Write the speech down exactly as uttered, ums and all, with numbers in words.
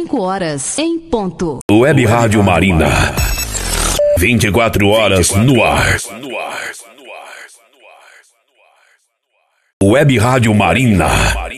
cinco horas em ponto. Web Rádio Marina. vinte e quatro horas no ar. Web Rádio Marina.